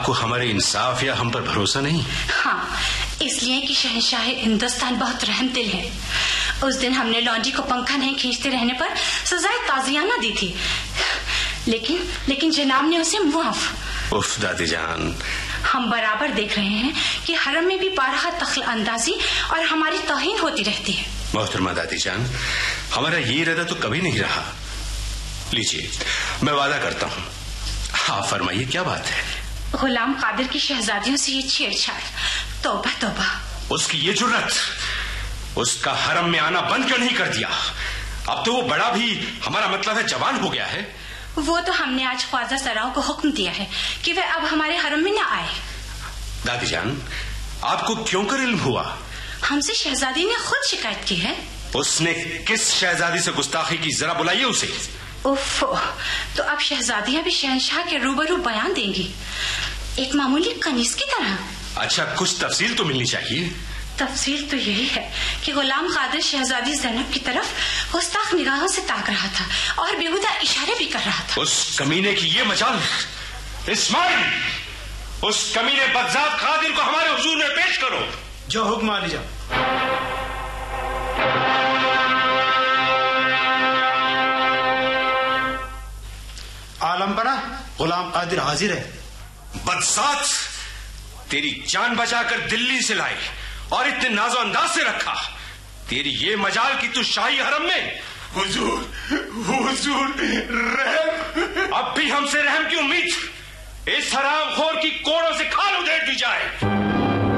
آپ کو ہمارے انصاف یا ہم پر بھروسہ نہیں؟ ہاں، اس لیے کہ شہنشاہ ہندوستان بہت رحم دل ہے. اس دن ہم نے لانڈری کو پنکھا نہیں کھینچتے رہنے پر سزائے تازیانہ دی تھی، لیکن جناب نے اسے معاف. اف دادی جان، ہم برابر دیکھ رہے ہیں کہ حرم میں بھی بارہا دخل اندازی اور ہماری توہین ہوتی رہتی ہے. محترمہ دادی جان، ہمارا یہ ارادہ تو کبھی نہیں رہا. لیجیے، میں وعدہ کرتا ہوں. آپ فرمائیے کیا بات ہے؟ غلام قادر کی شہزادیوں سے یہ چھیڑ چھاڑ، توبہ توبہ. اس کی یہ جرت، اس کا حرم میں آنا بند کیوں نہیں کر دیا؟ اب تو وہ بڑا بھی، ہمارا مطلب ہے جوان ہو گیا ہے. وہ تو ہم نے آج خواجہ سراؤ کو حکم دیا ہے کہ وہ اب ہمارے حرم میں نہ آئے. دادی جان، آپ کو کیوں کر علم ہوا؟ ہم سے شہزادی نے خود شکایت کی ہے. اس نے کس شہزادی سے گستاخی کی؟ ذرا بلائیے اسے. اوف، تو اب شہزادیاں بھی شہنشاہ کے روبرو بیان دیں گی، ایک معمولی کنیز کی طرح. اچھا، کچھ تفصیل تو ملنی چاہیے. تفصیل تو یہی ہے کہ غلام قادر شہزادی زینب کی طرف گستاخ نگاہوں سے تاک رہا تھا اور بیہودہ اشارے بھی کر رہا تھا. اس کمینے کی یہ مجال! اسماعیل، اس کمینے بغداد قادر کو ہمارے حضور میں پیش کرو. جو حکم عالی جان. عالم پناہ غلام قادر حاضر ہے. بدذات، تیری جان بچا کر دلی سے لائے اور اتنے ناز و انداز سے رکھا. تیری یہ مجال کی تو شاہی حرم میں. حضور رحم. اب بھی ہم سے رحم کی امید؟ اس حرام خور کی کوڑوں سے کھال ادھیڑ دی جائے.